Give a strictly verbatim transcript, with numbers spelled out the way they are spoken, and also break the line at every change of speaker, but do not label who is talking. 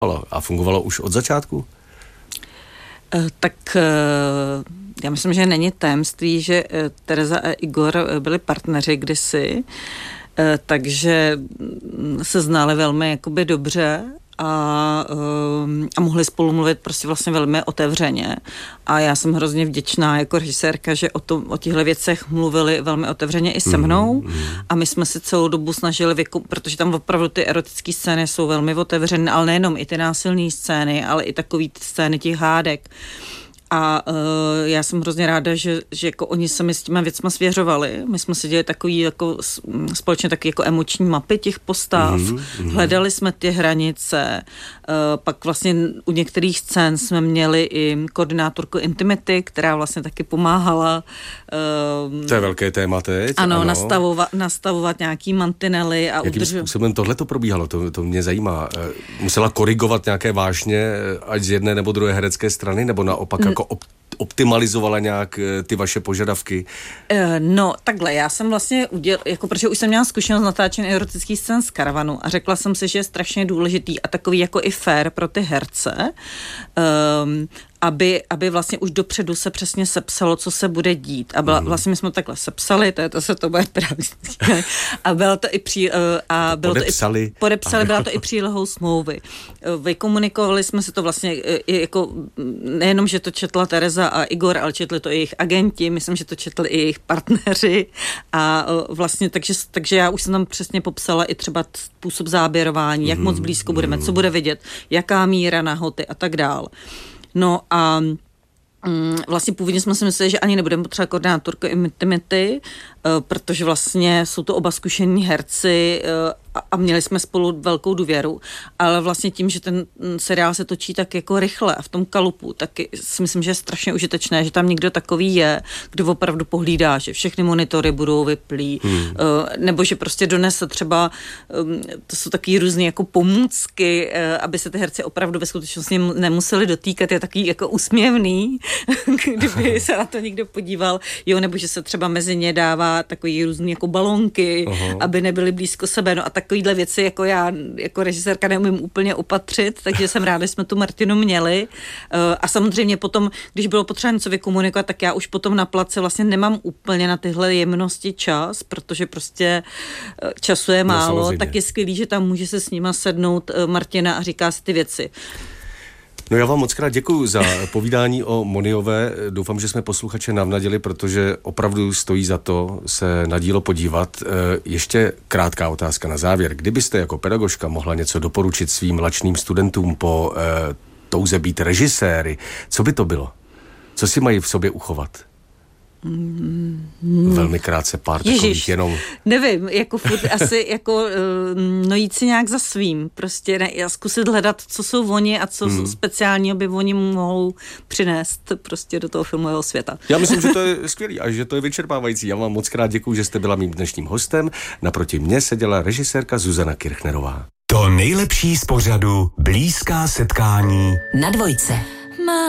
A fungovalo už od začátku?
Tak já myslím, že není tajemství, že Tereza a Igor byli partneři kdysi, takže se znali velmi jakoby dobře a, a mohli spolu mluvit prostě vlastně velmi otevřeně. A já jsem hrozně vděčná jako režisérka, že o, tom, o těchto věcech mluvili velmi otevřeně i se mnou mm, mm. a my jsme se celou dobu snažili, vyku, protože tam opravdu ty erotické scény jsou velmi otevřené, ale nejenom i ty násilné scény, ale i takový ty scény těch hádek. A uh, já jsem hrozně ráda, že, že jako oni se mi s těma věcma svěřovali. My jsme si dělali takový jako společně taky jako emoční mapy těch postav. Mm-hmm. Hledali jsme ty hranice. Uh, pak vlastně u některých scén jsme měli i koordinátorku intimity, která vlastně taky pomáhala.
Uh, to je velké téma teď.
Ano, ano. Nastavovat, nastavovat nějaký mantinely. A
jakým
udržu...
způsobem tohle to probíhalo? To, to mě zajímá. Musela korigovat nějaké vážně, ať z jedné nebo druhé herecké strany, nebo naopak jako Op- optimalizovala nějak ty vaše požadavky?
No, takhle, já jsem vlastně udělala, jako protože už jsem měla zkušenost natáčení erotických scén z Karavanu a řekla jsem si, že je strašně důležitý a takový jako i fair pro ty herce, um, aby, aby vlastně už dopředu se přesně sepsalo, co se bude dít. A byla, mm. vlastně my jsme takhle sepsali, to, je, to se to bude právě a bylo to i při, a bylo
podepsali.
To i, podepsali, byla to i přílohou smlouvy. Vykomunikovali jsme si to vlastně i jako, nejenom, že to četla Tereza a Igor, ale četli to i jejich agenti, myslím, že to četli i jejich partneři a vlastně, takže, takže já už jsem tam přesně popsala i třeba způsob záběrování, jak mm. moc blízko budeme, co bude vidět, jaká míra nahoty a tak dál. No a mm, vlastně původně jsme si mysleli, že ani nebudeme potřebovat koordinátorku intimity, uh, protože vlastně jsou to oba zkušení herci uh, a, a měli jsme spolu velkou důvěru, ale vlastně tím, že ten seriál se točí tak jako rychle a v tom kalupu, tak si myslím, že je strašně užitečné, že tam někdo takový je, kdo opravdu pohlídá, že všechny monitory budou vyplý, hmm. uh, nebo že prostě donese třeba, um, to jsou taky různé jako pomůcky, uh, aby se ty herci opravdu ve skutečnosti nemuseli dotýkat, je takový jako úsměvný, kdyby se na to někdo podíval, jo, nebo že se třeba mezi ně dává takový různý jako balonky, uh-huh. aby nebyli blízko sebe, no a takovýhle věci jako já, jako režisérka neumím úplně opatřit, takže jsem ráda, že jsme tu Martinu měli. A samozřejmě potom, když bylo potřeba něco vykomunikovat, tak já už potom na place vlastně nemám úplně na tyhle jemnosti čas, protože prostě času je málo, no, tak je skvělý, že tam může se s nima sednout Martina a říká si ty věci.
No já vám moc krát děkuju za povídání o Moniové. Doufám, že jsme posluchače navnadili, protože opravdu stojí za to se na dílo podívat. Ještě krátká otázka na závěr. Kdybyste jako pedagožka mohla něco doporučit svým lačným studentům po eh, touze být režiséry, co by to bylo? Co si mají v sobě uchovat? Hmm. Velmi krátce, pár Ježiš, takových jenom.
Nevím, jako furt asi jako no jít si nějak za svým, prostě ne, a zkusit hledat, co jsou oni a co hmm. speciálního by oni mohou přinést prostě do toho filmového světa.
Já myslím, že to je skvělý a že to je vyčerpávající. Já vám moc krát děkuju, že jste byla mým dnešním hostem. Naproti mně seděla režisérka Zuzana Kirchnerová.
To nejlepší z pořadu Blízká setkání
na Dvojce.